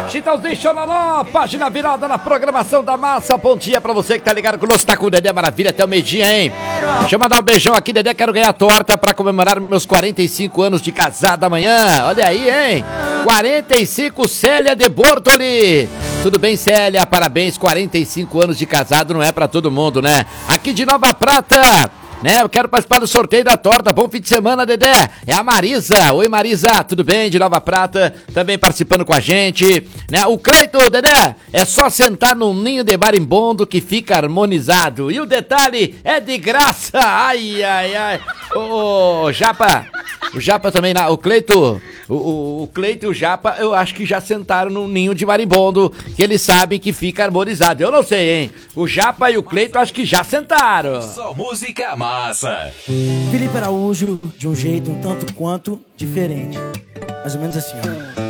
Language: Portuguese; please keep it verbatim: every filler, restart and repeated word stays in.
Chitãozinho Chororó, página virada na programação da massa. Bom dia pra você que tá ligado conosco, tá com o Dedé Maravilha até o meio-dia, hein? Deixa eu mandar um beijão aqui, Dedé, quero ganhar torta pra comemorar meus quarenta e cinco anos de casado amanhã. Olha aí, hein? quarenta e cinco, Célia de Bortoli. Tudo bem, Célia? Parabéns, quarenta e cinco anos de casado não é pra todo mundo, né? Aqui de Nova Prata, né? Eu quero participar do sorteio da torta. Bom fim de semana, Dedé. É a Marisa. Oi, Marisa. Tudo bem? De Nova Prata. Também participando com a gente. Né? O Cleito, Dedé, é só sentar num ninho de marimbondo que fica harmonizado. E o detalhe é de graça. Ai, ai, ai. Ô, ô, Japa. O Japa também, o Cleito, o, o, o Cleito e o Japa, eu acho que já sentaram num ninho de marimbondo, que eles sabem que fica harmonizado. Eu não sei, hein? O Japa e o Cleito acho que já sentaram. Só música massa. Felipe Araújo, de um jeito um tanto quanto diferente. Mais ou menos assim, ó.